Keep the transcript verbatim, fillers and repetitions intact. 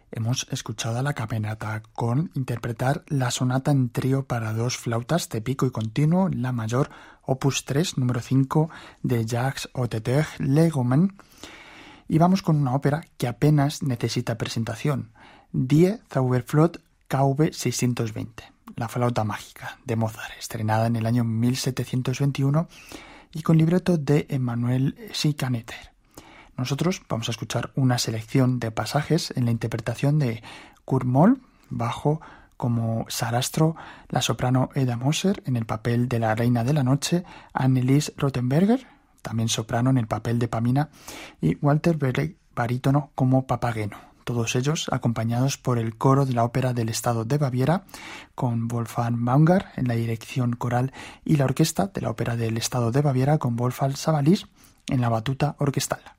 hemos escuchado a la Camerata con interpretar la sonata en trío para dos flautas de pico y continuo, la mayor, opus tres, número cinco, de Jacques Hotteter Legomen. Y vamos con una ópera que apenas necesita presentación, Die Zauberflöte K V seiscientos veinte, la flauta mágica, de Mozart, estrenada en el año mil setecientos veintiuno y con libreto de Emmanuel Schikaneder. Nosotros vamos a escuchar una selección de pasajes en la interpretación de Kurt Moll, bajo como Sarastro, la soprano Eda Moser en el papel de la Reina de la Noche, Annelies Rothenberger, también soprano en el papel de Pamina, y Walter Berg, barítono como Papageno. Todos ellos acompañados por el coro de la Ópera del Estado de Baviera, con Wolfgang Baumgart en la dirección coral y la orquesta de la Ópera del Estado de Baviera con Wolfgang Savalis en la batuta orquestal.